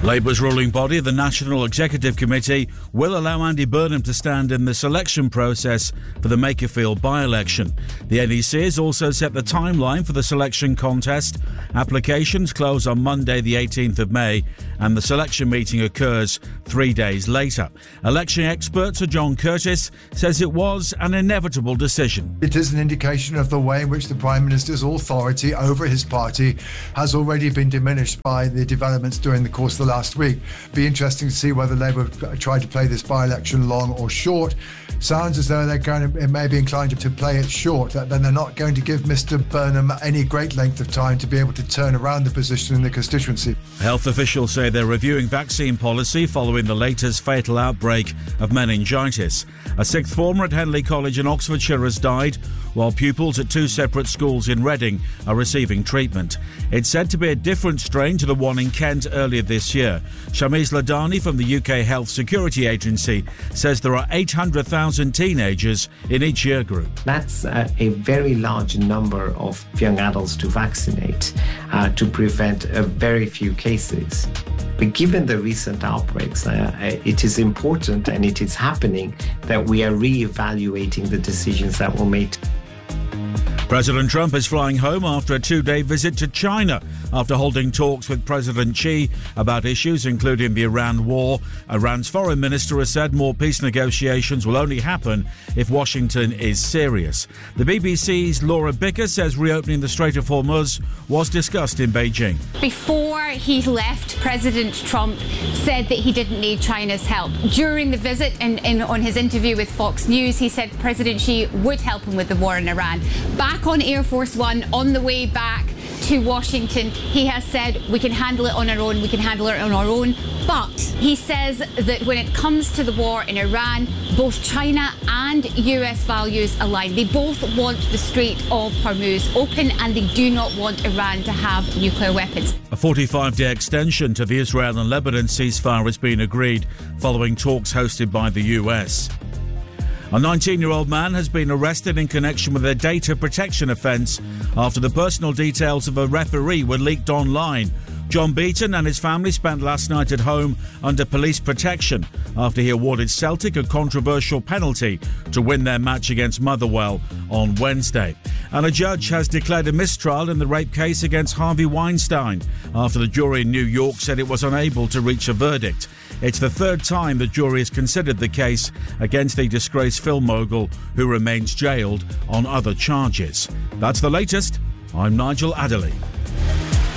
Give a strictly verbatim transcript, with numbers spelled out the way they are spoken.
Labour's ruling body, the National Executive Committee, will allow Andy Burnham to stand in the selection process for the Makerfield by-election. The N E C has also set the timeline for the selection contest. Applications close on Monday the eighteenth of May and the selection meeting occurs three days later. Election expert Sir John Curtis says it was an inevitable decision. It is an indication of the way in which the Prime Minister's authority over his party has already been diminished by the developments during the course of the last week. Be interesting to see whether Labour try to play this by-election long or short. Sounds as though they're going to, it may be inclined to play it short, then they're not going to give Mister Burnham any great length of time to be able to turn around the position in the constituency. Health officials say they're reviewing vaccine policy following the latest fatal outbreak of meningitis. A sixth former at Henley College in Oxfordshire has died, while pupils at two separate schools in Reading are receiving treatment. It's said to be a different strain to the one in Kent earlier this year. Shamiz Ladani from the U K Health Security Agency says there are eight hundred thousand teenagers in each year group. That's uh, a very large number of young adults to vaccinate uh, to prevent a very few cases. But given the recent outbreaks, uh, it is important, and it is happening, that we are re-evaluating the decisions that were made. President Trump is flying home after a two-day visit to China after holding talks with President Xi about issues including the Iran war. Iran's foreign minister has said more peace negotiations will only happen if Washington is serious. The B B C's Laura Bicker says reopening the Strait of Hormuz was discussed in Beijing. Before he left, President Trump said that he didn't need China's help. During the visit and, and on his interview with Fox News, he said President Xi would help him with the war in Iran. Back on Air Force One, on the way back to Washington, he has said we can handle it on our own, we can handle it on our own. But he says that when it comes to the war in Iran, both China and U S values align. They both want the Strait of Hormuz open, and they do not want Iran to have nuclear weapons. A forty-five day extension to the Israel and Lebanon ceasefire has been agreed following talks hosted by the U S. A nineteen-year-old man has been arrested in connection with a data protection offence after the personal details of a referee were leaked online. John Beaton and his family spent last night at home under police protection after he awarded Celtic a controversial penalty to win their match against Motherwell on Wednesday. And a judge has declared a mistrial in the rape case against Harvey Weinstein after the jury in New York said it was unable to reach a verdict. It's the third time the jury has considered the case against the disgraced film mogul who remains jailed on other charges. That's the latest. I'm Nigel Adderley.